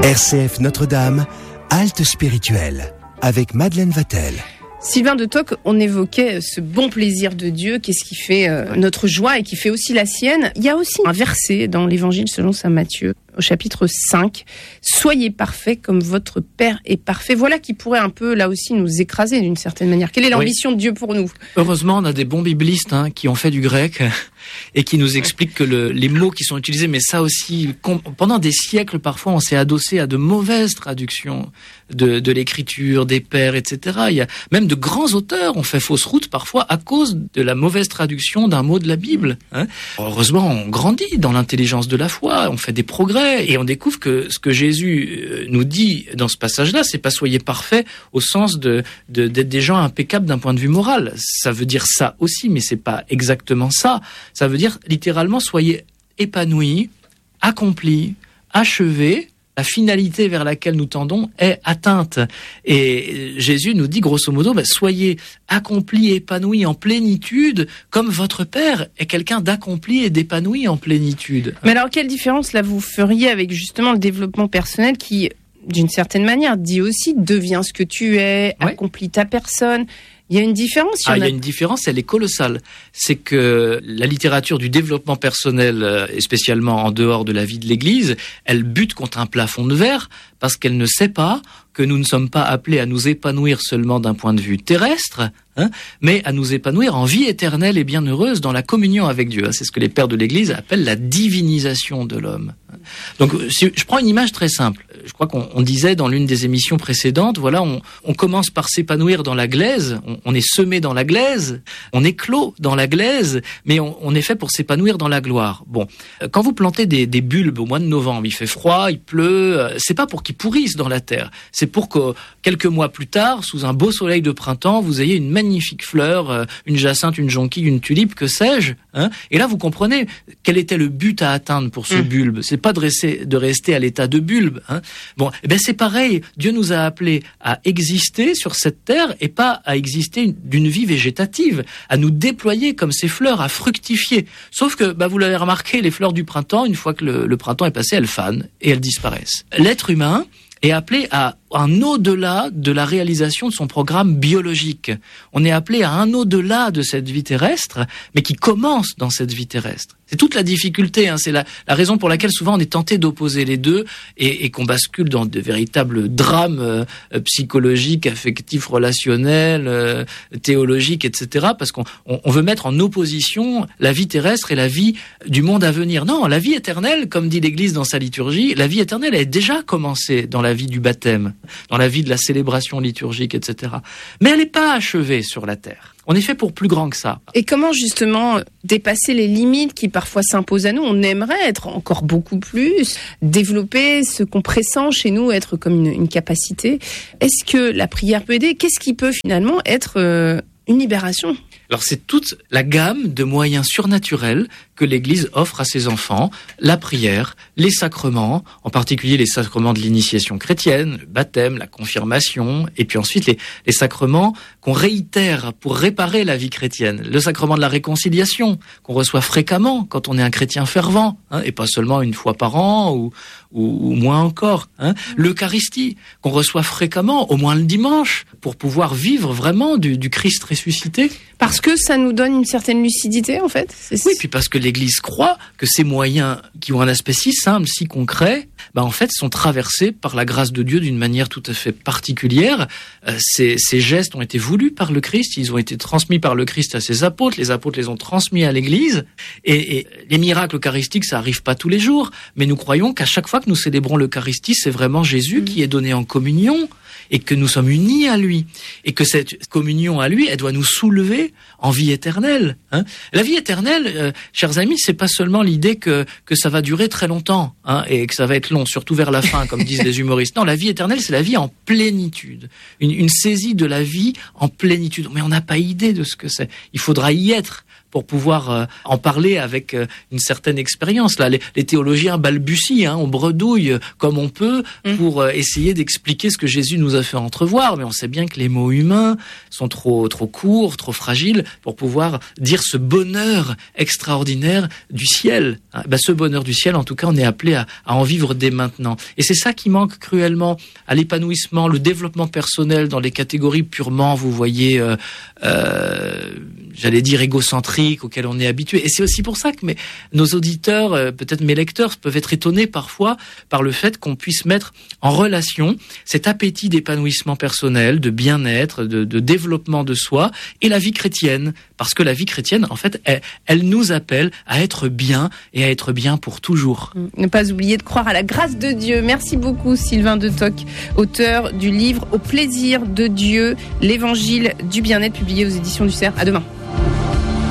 RCF Notre-Dame, halte spirituelle, avec Madeleine Vatel. Sylvain de Toc, on évoquait ce bon plaisir de Dieu, qu'est-ce qui fait notre joie et qui fait aussi la sienne. Il y a aussi un verset dans l'Évangile selon saint Matthieu, au chapitre 5. « Soyez parfaits comme votre Père est parfait ». Voilà qui pourrait un peu, là aussi, nous écraser d'une certaine manière. Quelle est l'ambition de Dieu pour nous ? Heureusement, on a des bons biblistes qui ont fait du grec et qui nous expliquent que les mots qui sont utilisés, mais ça aussi, pendant des siècles, parfois, on s'est adossé à de mauvaises traductions de l'écriture, des pères, etc. Il y a même de grands auteurs ont fait fausse route parfois à cause de la mauvaise traduction d'un mot de la Bible. Heureusement, on grandit dans l'intelligence de la foi, on fait des progrès et on découvre que ce que Jésus nous dit dans ce passage-là, c'est pas soyez parfaits au sens d'être des gens impeccables d'un point de vue moral. Ça veut dire ça aussi, mais c'est pas exactement ça. Ça veut dire littéralement soyez épanouis, accomplis, achevés. La finalité vers laquelle nous tendons est atteinte. Et Jésus nous dit grosso modo, soyez accomplis, épanouis en plénitude, comme votre Père est quelqu'un d'accompli et d'épanoui en plénitude. Mais alors, quelle différence là vous feriez avec justement le développement personnel qui, d'une certaine manière, dit aussi deviens ce que tu es, accomplis ta personne. Il y a une différence. Il y a une différence, elle est colossale. C'est que la littérature du développement personnel, et spécialement en dehors de la vie de l'Église, elle bute contre un plafond de verre parce qu'elle ne sait pas que nous ne sommes pas appelés à nous épanouir seulement d'un point de vue terrestre, mais à nous épanouir en vie éternelle et bienheureuse dans la communion avec Dieu. C'est ce que les pères de l'Église appellent la divinisation de l'homme. Donc, si je prends une image très simple. Je crois qu'on disait dans l'une des émissions précédentes, voilà, on commence par s'épanouir dans la glaise, on est semé dans la glaise, on éclot dans la glaise, mais on est fait pour s'épanouir dans la gloire. Bon, quand vous plantez des bulbes au mois de novembre, il fait froid, il pleut, c'est pas pour qu'ils pourrissent dans la terre, c'est pour que quelques mois plus tard, sous un beau soleil de printemps, vous ayez une magnifique fleur, une jacinthe, une jonquille, une tulipe, que sais-je, et là vous comprenez quel était le but à atteindre pour ce bulbe. C'est pas de rester à l'état de bulbe. Bon, c'est pareil. Dieu nous a appelés à exister sur cette terre et pas à exister d'une vie végétative, à nous déployer comme ces fleurs, à fructifier. Sauf que, vous l'avez remarqué, les fleurs du printemps, une fois que le printemps est passé, elles fanent et elles disparaissent. L'être humain est appelé à un au-delà de la réalisation de son programme biologique. On est appelé à un au-delà de cette vie terrestre, mais qui commence dans cette vie terrestre. C'est toute la difficulté, c'est la raison pour laquelle souvent on est tenté d'opposer les deux et qu'on bascule dans de véritables drames psychologiques, affectifs, relationnels, théologiques, etc. Parce qu'on veut mettre en opposition la vie terrestre et la vie du monde à venir. Non, la vie éternelle, comme dit l'Église dans sa liturgie, la vie éternelle est déjà commencée dans la vie du baptême, dans la vie de la célébration liturgique, etc. Mais elle n'est pas achevée sur la terre. On est fait pour plus grand que ça. Et comment justement dépasser les limites qui parfois s'imposent à nous ? On aimerait être encore beaucoup plus, développer ce qu'on pressent chez nous, être comme une capacité. Est-ce que la prière peut aider ? Qu'est-ce qui peut finalement être une libération ? Alors c'est toute la gamme de moyens surnaturels que l'Église offre à ses enfants, la prière, les sacrements, en particulier les sacrements de l'initiation chrétienne, le baptême, la confirmation, et puis ensuite les sacrements qu'on réitère pour réparer la vie chrétienne. Le sacrement de la réconciliation, qu'on reçoit fréquemment quand on est un chrétien fervent, et pas seulement une fois par an ou moins encore. L'Eucharistie, qu'on reçoit fréquemment, au moins le dimanche, pour pouvoir vivre vraiment du Christ ressuscité. Parce que ça nous donne une certaine lucidité, en fait. Oui, puis parce que l'Église croit que ces moyens qui ont un aspect si simple, si concret, en fait, sont traversés par la grâce de Dieu d'une manière tout à fait particulière. Ces gestes ont été voulus par le Christ, ils ont été transmis par le Christ à ses apôtres, les apôtres les ont transmis à l'Église, et les miracles eucharistiques, ça arrive pas tous les jours, mais nous croyons qu'à chaque fois que nous célébrons l'Eucharistie, c'est vraiment Jésus qui est donné en communion, et que nous sommes unis à lui, et que cette communion à lui, elle doit nous soulever en vie éternelle. La vie éternelle, chers amis, c'est pas seulement l'idée que ça va durer très longtemps, et que ça va être long, surtout vers la fin, comme disent les humoristes. Non, la vie éternelle, c'est la vie en plénitude, une saisie de la vie en plénitude. Mais on n'a pas idée de ce que c'est. Il faudra y être pour pouvoir en parler avec une certaine expérience. Là, les théologiens balbutient, on bredouille comme on peut pour essayer d'expliquer ce que Jésus nous a fait entrevoir, mais on sait bien que les mots humains sont trop courts, trop fragiles pour pouvoir dire ce bonheur extraordinaire du ciel. Ce bonheur du ciel, en tout cas, on est appelé à en vivre dès maintenant. Et c'est ça qui manque cruellement à l'épanouissement, le développement personnel dans les catégories purement, vous voyez, j'allais dire égocentriques auxquelles on est habitué. Et c'est aussi pour ça que nos auditeurs, peut-être mes lecteurs, peuvent être étonnés parfois par le fait qu'on puisse mettre en relation cet appétit d'épanouissement personnel, de bien-être, de développement de soi et la vie chrétienne. Parce que la vie chrétienne, en fait, elle nous appelle à être bien et à être bien pour toujours. Ne pas oublier de croire à la grâce de Dieu. Merci beaucoup Sylvain de Toc, auteur du livre Au plaisir de Dieu, l'évangile du bien-être, publié aux éditions du Cerf. À demain.